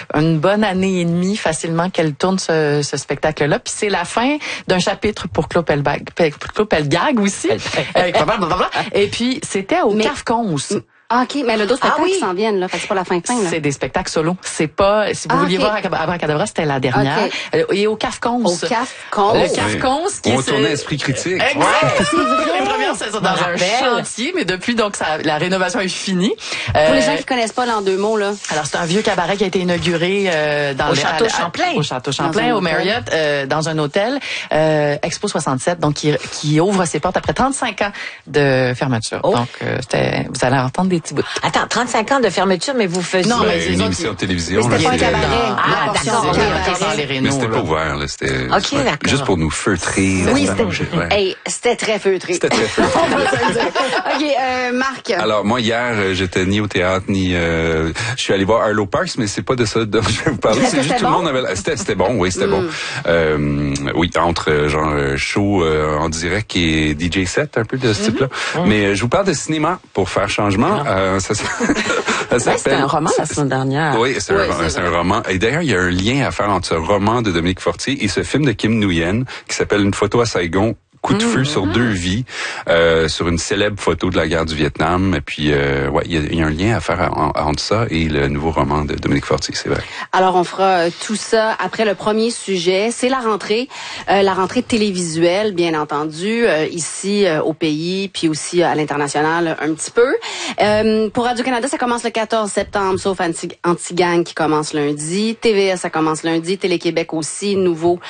une bonne année et demie facilement qu'elle tourne ce spectacle-là. Puis c'est la fin d'un chapitre pour Claude Pelgag aussi. Et puis c'était au CAFCONS. Ah, OK, mais le dos spectacle qui s'en viennent, là. Fait que c'est pas la fin. C'est des spectacles solo. C'est pas, si vous vouliez voir Abracadabra, c'était la dernière. Et au CAFCONS. Au CAFCONS. Le CAFCONS qui on tournait Esprit critique. Exact. C'est vrai. Les premières saisons dans un chantier, mais depuis, donc, la rénovation est finie. Pour les gens qui connaissent pas l'en deux mots, là. Alors, c'est un vieux cabaret qui a été inauguré, au Château Champlain, au Marriott, dans un hôtel, Expo 67, donc, qui ouvre ses portes après 35 ans de fermeture. Donc, vous allez entendre des petits bouts. Attends, 35 ans de fermeture, mais vous faisiez... Non, mais une émission de télévision. Mais c'était pas un cabaret. Ah, d'accord. Mais c'était pas ouvert, là. C'était juste pour nous feutrer. Oui, c'était très feutré. C'était très feutré. OK, Marc. Alors, moi, hier, j'étais ni au théâtre, ni... je suis allé voir Arlo Parks, mais c'est pas de ça dont je vais vous parler. C'est juste tout le monde avait... C'était bon, oui, c'était bon. Oui, entre genre show en direct et DJ set, un peu de ce type-là. Mais je vous parle de cinéma pour faire changement. Ça s'appelle... C'était un roman la semaine dernière. Oui, c'est un roman. Et d'ailleurs, il y a un lien à faire entre ce roman de Dominique Fortier et ce film de Kim Nguyen qui s'appelle Une photo à Saigon. Coup de feu sur 2 vies, sur une célèbre photo de la guerre du Vietnam. Et puis, il y a un lien à faire entre ça et le nouveau roman de Dominique Fortier, c'est vrai. Alors, on fera tout ça après le premier sujet. C'est la rentrée télévisuelle, bien entendu, ici au pays, puis aussi à l'international un petit peu. Pour Radio-Canada, ça commence le 14 septembre, sauf Anti-Gang qui commence lundi. TVS, ça commence lundi. Télé-Québec aussi, nouveau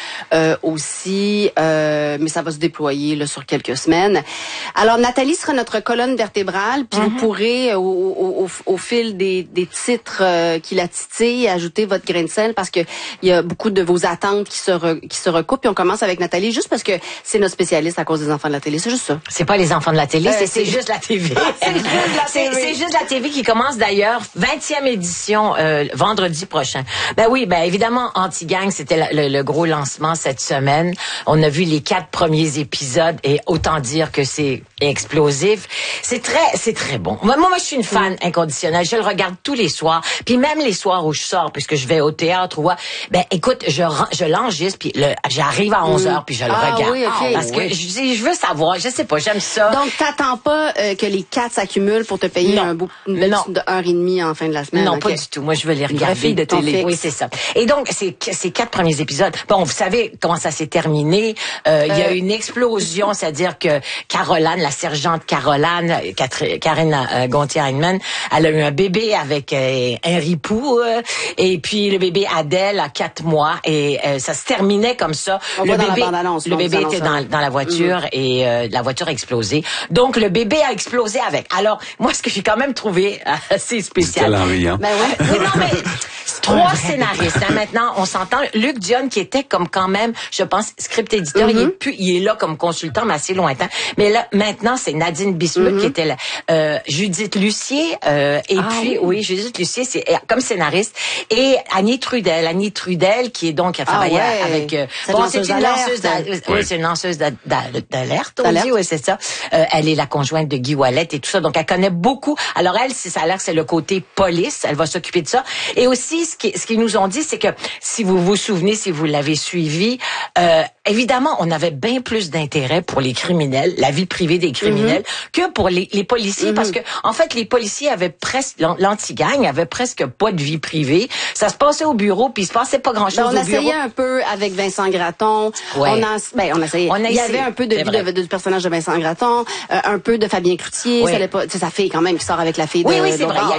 aussi, mais ça va se déployer là, sur quelques semaines. Alors, Nathalie sera notre colonne vertébrale, puis vous pourrez, au fil des titres qui la titillent, ajouter votre grain de sel, parce que il y a beaucoup de vos attentes qui se recoupent. Puis on commence avec Nathalie, juste parce que c'est notre spécialiste à cause des enfants de la télé. C'est juste ça. C'est pas les enfants de la télé, c'est juste la TV. C'est juste la TV qui commence d'ailleurs, 20e édition, vendredi prochain. Évidemment, Anti-Gang, c'était le gros lancement cette semaine. On a vu les 4 premiers épisodes et autant dire que c'est explosif. C'est très bon. Moi, je suis une fan inconditionnelle. Je le regarde tous les soirs. Puis même les soirs où je sors, puisque je vais au théâtre, écoute, je l'enregistre, puis j'arrive à 11h, puis je le regarde. Oui, okay. Parce que je veux savoir, je sais pas, j'aime ça. Donc, t'attends pas que les 4 s'accumulent pour te payer une petite de 1h30 en fin de la semaine? Non, pas du tout. Moi, je veux les regarder. De télé. Oui, c'est ça. Et donc, ces 4 premiers épisodes, bon, vous savez comment ça s'est terminé. Il y a une explosion, c'est-à-dire que Caroline, la sergente Caroline, Karine Gontier-Heinemann, elle a eu un bébé avec un ripou, et puis le bébé Adèle a 4 mois, et ça se terminait comme ça. Le bébé était dans la voiture, et la voiture a explosé. Donc, le bébé a explosé avec. Alors, moi, ce que j'ai quand même trouvé assez spécial... C'est Ben ouais. Oui, non, mais 3 scénaristes. Maintenant, on s'entend. Luc Dionne, qui était comme quand même, je pense, script éditeur, il est là comme consultant, mais assez lointain. Mais là, maintenant, c'est Nadine Bismuth qui était là. Judith Lucier, Judith Lucier, c'est comme scénariste. Et Annie Trudel, qui est donc, a travaillé avec, c'est une lanceuse d'alerte, on dit, oui, c'est ça. Elle est la conjointe de Guy Ouellet et tout ça. Donc, elle connaît beaucoup. Alors, elle, ça a l'air que c'est le côté police. Elle va s'occuper de ça. Et aussi, ce qu'ils nous ont dit, c'est que, si vous vous souvenez, si vous l'avez suivi, évidemment, on avait bien plus d'intérêt pour les criminels, la vie privée des criminels, que pour les policiers, parce que, en fait, les policiers avaient presque, l'anti-gang avait presque pas de vie privée. Ça se passait au bureau, puis il se passait pas grand-chose au bureau. On essayait un peu avec Vincent Gratton. Ouais. On essayait. Il y avait un peu de vie du personnage de Vincent Gratton, un peu de Fabien Cloutier. Oui. C'est sa fille quand même qui sort avec la fille de c'est vrai.